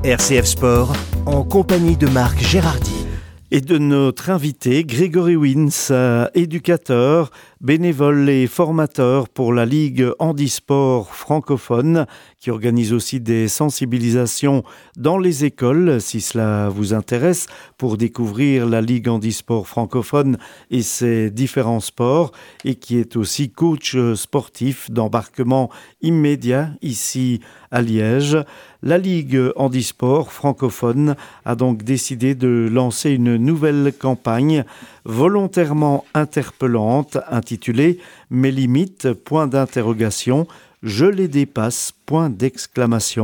RCF Sport, en compagnie de Marc Gérardi. Et de notre invité, Grégory Wins, éducateur, bénévole et formateur pour la Ligue Handisport francophone, qui organise aussi des sensibilisations dans les écoles, si cela vous intéresse, pour découvrir la Ligue Handisport francophone et ses différents sports, et qui est aussi coach sportif d'embarquement immédiat ici à Liège. La Ligue Handisport francophone a donc décidé de lancer une nouvelle campagne volontairement interpellante intitulée « Mes limites, point d'interrogation, je les dépasse, point d'exclamation ».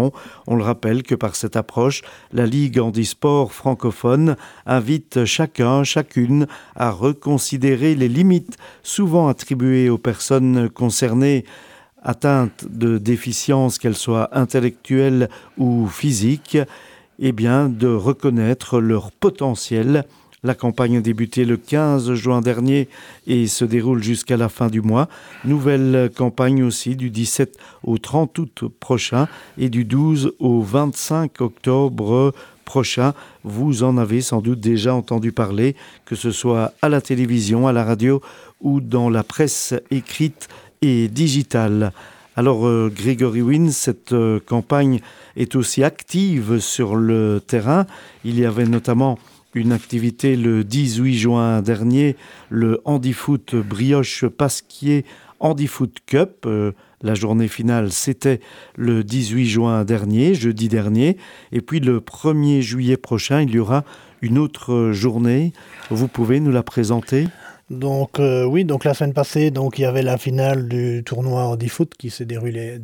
On le rappelle que par cette approche, la Ligue Handisport francophone invite chacune à reconsidérer les limites souvent attribuées aux personnes concernées atteintes de déficiences, qu'elles soient intellectuelles ou physiques, et bien de reconnaître leur potentiel. La campagne a débuté le 15 juin dernier et se déroule jusqu'à la fin du mois. Nouvelle campagne aussi du 17 au 30 août prochain et du 12 au 25 octobre prochain. Vous en avez sans doute déjà entendu parler, que ce soit à la télévision, à la radio ou dans la presse écrite et digitale. Alors Grégory Wins, cette campagne est aussi active sur le terrain. Il y avait notamment une activité le 18 juin dernier, le Handifoot Brioche Pasquier Handifoot Cup. La journée finale, c'était le 18 juin dernier, jeudi dernier. Et puis le 1er juillet prochain, il y aura une autre journée. Vous pouvez nous la présenter ? Donc donc la semaine passée, il y avait la finale du tournoi Handifoot qui s'est déroulé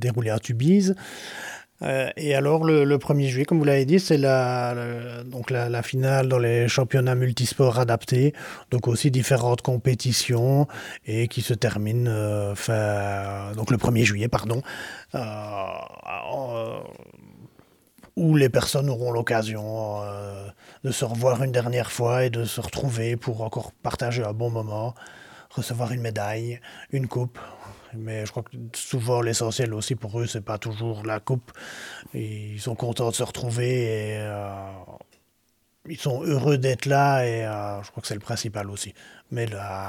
à Tubize. Et alors le 1er juillet, comme vous l'avez dit, c'est la finale dans les championnats multisports adaptés, donc aussi différentes compétitions et qui se termine donc le 1er juillet, où les personnes auront l'occasion de se revoir une dernière fois et de se retrouver pour encore partager un bon moment, recevoir une médaille, une coupe. Mais je crois que souvent l'essentiel aussi pour eux, c'est pas toujours la coupe. Ils sont contents de se retrouver et ils sont heureux d'être là et je crois que c'est le principal aussi. Mais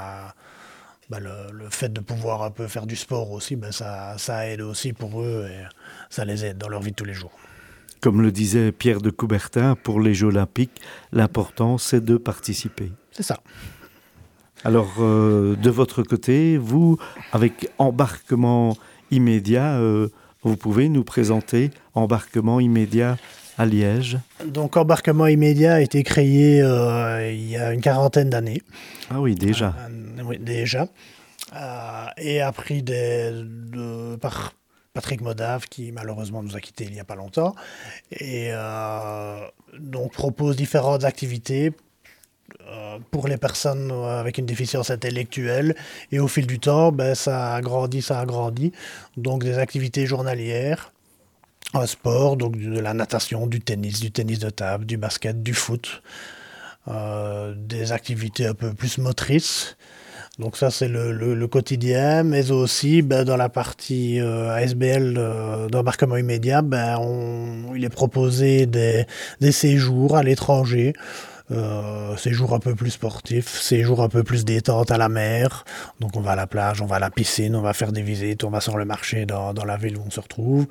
le fait de pouvoir un peu faire du sport aussi, ça aide aussi pour eux et ça les aide dans leur vie de tous les jours. Comme le disait Pierre de Coubertin, pour les Jeux Olympiques, l'important c'est de participer. C'est ça. Alors, de votre côté, vous, avec Embarquement Immédiat, vous pouvez nous présenter Embarquement Immédiat à Liège ? Donc, Embarquement Immédiat a été créé il y a une quarantaine d'années. Ah oui, déjà. Oui, déjà. Et appris par Patrick Modave, qui malheureusement nous a quittés il n'y a pas longtemps. Et donc, propose différentes activités pour les personnes avec une déficience intellectuelle, et au fil du temps, ça a grandi. Donc des activités journalières, un sport, donc de la natation, du tennis de table, du basket, du foot, des activités un peu plus motrices. Donc ça c'est le quotidien, mais aussi dans la partie ASBL d'embarquement immédiat, il est proposé des séjours à l'étranger. Séjour un peu plus sportif, séjour un peu plus détente à la mer. Donc on va à la plage, on va à la piscine, on va faire des visites, on va sur le marché dans la ville où on se retrouve.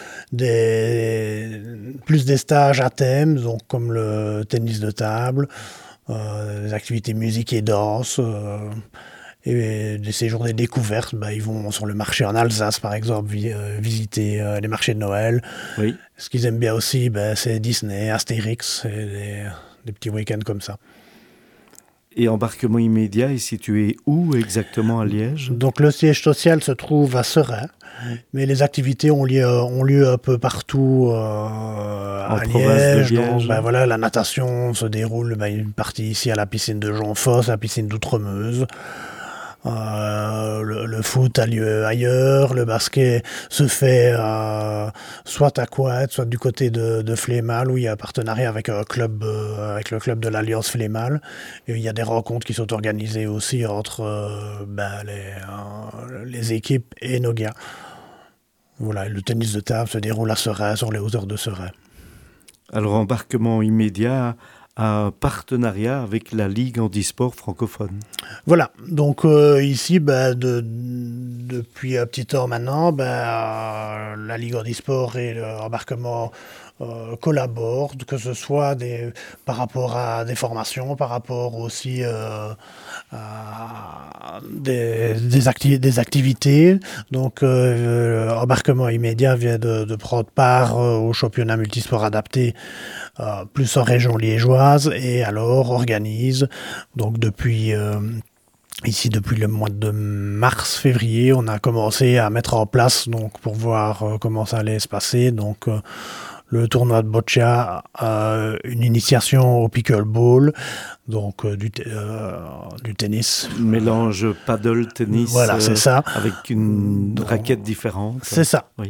Plus des stages à thème, donc comme le tennis de table, des activités musique et danse, et des séjours des découvertes. Ils vont sur le marché en Alsace par exemple, visiter les marchés de Noël. Oui. Ce qu'ils aiment bien aussi, c'est Disney, Astérix et des petits week-ends comme ça. Et Embarquement Immédiat est situé où exactement à Liège ? Donc le siège social se trouve à Seraing, mais les activités ont lieu un peu partout à Liège. Donc, la natation se déroule, une partie ici à la piscine de Jonfosse, la piscine d'Outremeuse. Le foot a lieu ailleurs, le basket se fait soit à Couette, soit du côté de Flémal, où il y a un partenariat avec un club, avec le club de l'Alliance Flémal. Et il y a des rencontres qui sont organisées aussi entre les équipes et Nogia. Voilà, le tennis de table se déroule à Seraing, sur les hauteurs de Seraing. Alors, embarquement immédiat, un partenariat avec la Ligue handisport francophone. Voilà, donc ici, depuis un petit temps maintenant, la Ligue handisport et l'embarquement collaborent, que ce soit par rapport à des formations, par rapport aussi à des activités. Donc, embarquement immédiat vient de prendre part au championnat multisport adapté, plus en région liégeoise, et alors organise, donc depuis le mois de mars-février, on a commencé à mettre en place, donc pour voir comment ça allait se passer, donc le tournoi de boccia, une initiation au pickleball, donc du tennis. Mélange paddle-tennis, voilà, c'est ça. avec une raquette différente. C'est ça. Oui.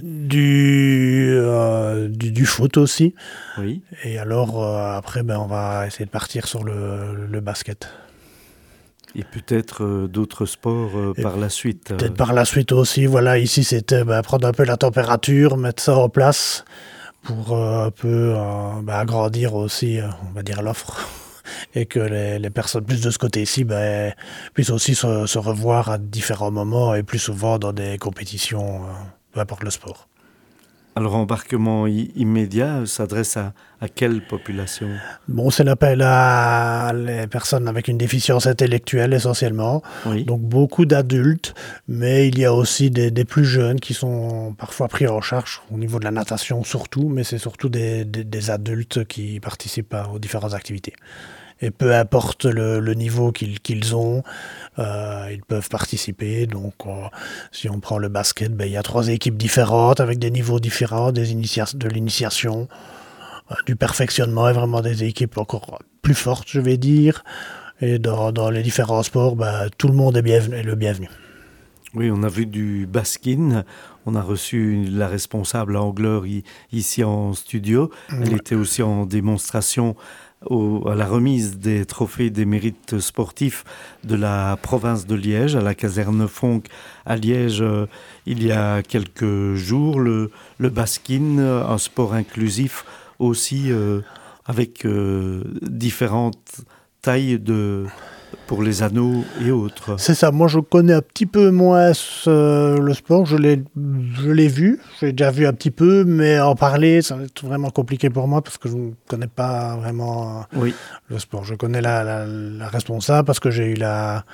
Du foot aussi. Oui. Et alors, après, on va essayer de partir sur le basket. Et peut-être d'autres sports par la suite. Peut-être par la suite aussi. Voilà, ici, c'était prendre un peu la température, mettre ça en place pour un peu agrandir aussi, on va dire, l'offre. Et que les personnes plus de ce côté-ci puissent aussi se revoir à différents moments et plus souvent dans des compétitions, peu importe le sport. Alors, embarquement immédiat s'adresse à quelle population? Bon, c'est l'appel à les personnes avec une déficience intellectuelle essentiellement. Oui. Donc beaucoup d'adultes, mais il y a aussi des plus jeunes qui sont parfois pris en charge au niveau de la natation surtout, mais c'est surtout des adultes qui participent aux différentes activités. Et peu importe le niveau qu'ils ont, ils peuvent participer. Donc, si on prend le basket, il y a 3 équipes différentes avec des niveaux différents, de l'initiation, du perfectionnement et vraiment des équipes encore plus fortes, je vais dire. Et dans les différents sports, tout le monde est le bienvenu. Oui, on a vu du baskin. On a reçu la responsable Angleur ici en studio. Elle était aussi en démonstration à la remise des trophées des mérites sportifs de la province de Liège, à la caserne Fonck à Liège, il y a quelques jours. Le baskin, un sport inclusif aussi, avec différentes tailles pour les anneaux et autres. C'est ça, moi je connais un petit peu moins le sport, je l'ai vu, j'ai déjà vu un petit peu, mais en parler, ça va être vraiment compliqué pour moi parce que je ne connais pas vraiment le sport. Je connais la responsable parce que j'ai eu la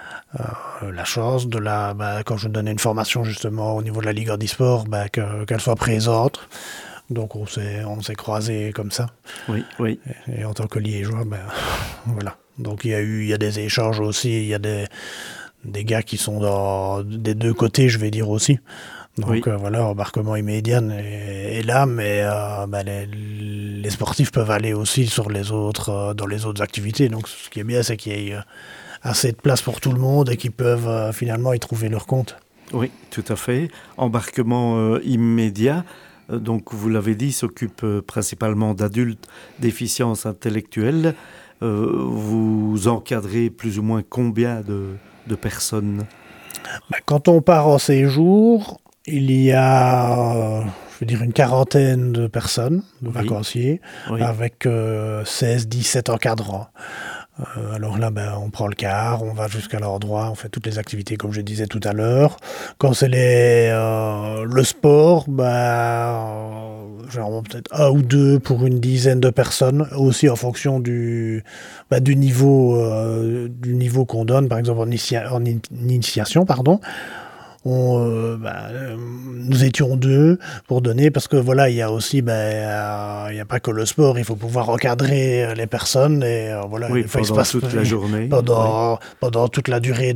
chance de quand je donnais une formation justement au niveau de la Ligue handisport, qu'elle soit présente. Donc on s'est croisés comme ça. Oui. Et en tant que liégeois, voilà. Donc il y a des échanges aussi, il y a des gars qui sont des deux côtés, je vais dire aussi. Donc voilà, embarquement immédiat est là, mais les sportifs peuvent aller aussi sur les autres, dans les autres activités. Donc ce qui est bien, c'est qu'il y ait assez de place pour tout le monde et qu'ils peuvent finalement y trouver leur compte. Oui, tout à fait. Embarquement immédiat. Donc, vous l'avez dit, s'occupe principalement d'adultes déficience intellectuelle. Vous encadrez plus ou moins combien de personnes? Quand on part en séjour, il y a, je veux dire, une quarantaine de personnes, de vacanciers, avec 16-17 encadrants. Alors là, on prend le car, on va jusqu'à l'endroit, on fait toutes les activités comme je disais tout à l'heure. Quand c'est le sport, genre peut-être 1 ou 2 pour une dizaine de personnes, aussi en fonction du niveau qu'on donne, par exemple en initiation, pardon. Nous étions 2 pour donner, parce que voilà, il y a aussi, il n'y a pas que le sport, il faut pouvoir encadrer les personnes, et voilà. Oui, pendant toute la journée. Pendant toute la durée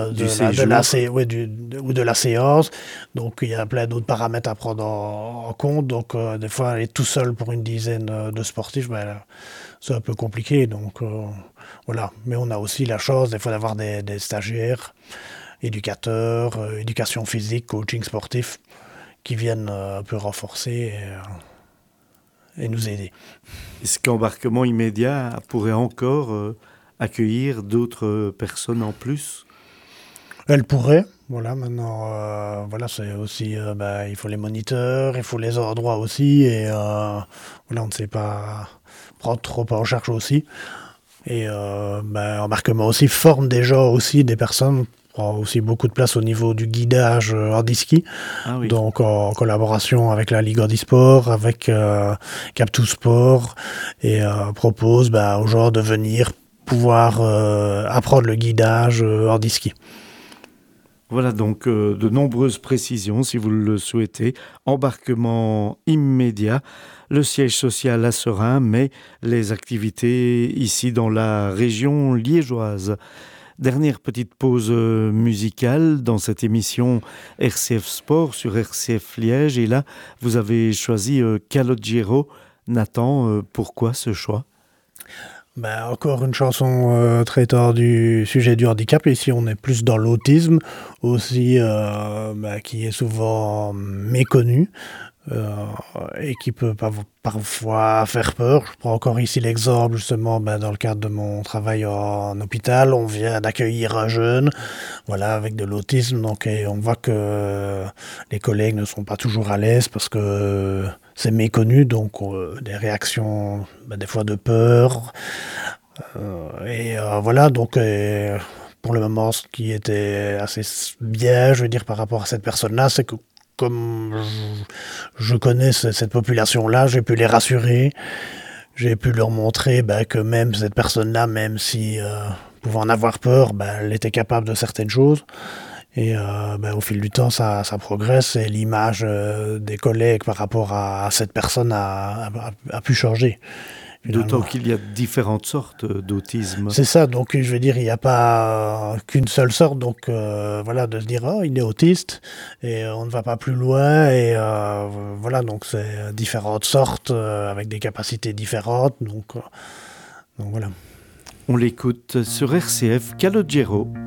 de la séance. Donc il y a plein d'autres paramètres à prendre en compte. Donc des fois, aller tout seul pour une dizaine de sportifs, c'est un peu compliqué. Donc voilà. Mais on a aussi la chance, des fois, d'avoir des stagiaires, éducateurs, éducation physique, coaching sportif, qui viennent un peu renforcer et nous aider. Est-ce qu'embarquement immédiat pourrait encore accueillir d'autres personnes en plus? Elle pourrait, Voilà, maintenant, c'est aussi, il faut les moniteurs, il faut les endroits aussi, et voilà, on ne sait pas prendre trop en charge aussi. Et Embarquement aussi forme déjà aussi des personnes, prend aussi beaucoup de place au niveau du guidage handiski, Ah oui. donc en collaboration avec la Ligue Handisport, avec Cap2 Sport, et propose aux gens de venir pouvoir apprendre le guidage handiski. Voilà donc de nombreuses précisions si vous le souhaitez. Embarquement immédiat, le siège social à Serein, mais les activités ici dans la région liégeoise. Dernière petite pause musicale dans cette émission RCF Sport sur RCF Liège. Et là, vous avez choisi Calogero. Nathan, pourquoi ce choix ? Encore une chanson traitant du sujet du handicap. Ici, on est plus dans l'autisme, aussi qui est souvent méconnu et qui peut parfois faire peur. Je prends encore ici l'exemple, justement, dans le cadre de mon travail en hôpital. On vient d'accueillir un jeune, voilà, avec de l'autisme. Donc, et on voit que les collègues ne sont pas toujours à l'aise parce que c'est méconnu, donc des réactions des fois de peur. Voilà, donc pour le moment, ce qui était assez bien, je veux dire, par rapport à cette personne-là, c'est que comme je connais cette population-là, j'ai pu les rassurer, j'ai pu leur montrer que même cette personne-là, même si pouvait en avoir peur, elle était capable de certaines choses. Et au fil du temps, ça progresse et l'image des collègues par rapport à cette personne a pu changer. D'autant qu'il y a différentes sortes d'autisme. C'est ça, donc je veux dire, il n'y a pas qu'une seule sorte, donc voilà, de se dire, oh, il est autiste, et on ne va pas plus loin, et voilà, donc c'est différentes sortes, avec des capacités différentes, donc voilà. On l'écoute sur RCF Calogero.